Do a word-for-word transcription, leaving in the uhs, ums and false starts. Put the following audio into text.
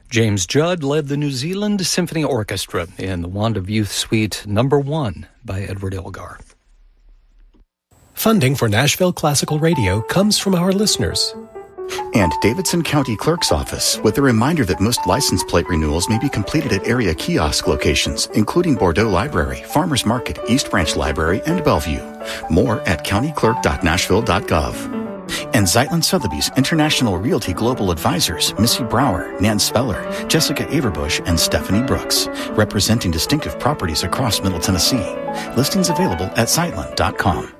James Judd led the New Zealand Symphony Orchestra in the Wand of Youth Suite Number One by Edward Elgar. Funding for Nashville Classical Radio comes from our listeners. And Davidson County Clerk's Office, with a reminder that most license plate renewals may be completed at area kiosk locations, including Bordeaux Library, Farmers Market, East Branch Library, and Bellevue. More at county clerk dot nashville dot gov. And Zeitlin Sotheby's International Realty Global Advisors, Missy Brower, Nan Speller, Jessica Averbush, and Stephanie Brooks, representing distinctive properties across Middle Tennessee. Listings available at zeitlin dot com.